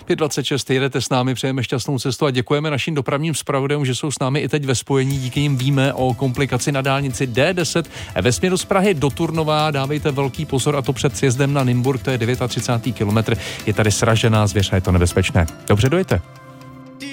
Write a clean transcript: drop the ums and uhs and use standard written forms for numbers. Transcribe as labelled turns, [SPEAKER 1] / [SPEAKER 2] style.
[SPEAKER 1] 5:26, jedete s námi, přejeme šťastnou cestu a děkujeme našim dopravním zpravodajům, že jsou s námi i teď ve spojení. Díky jim víme o komplikaci na dálnici D10 ve směru z Prahy do Turnova. Dávejte velký pozor, a to před sjezdem na Nymburk, to je 39. kilometr. Je tady sražená zvěř a je to nebezpečné. Dobře, dojete.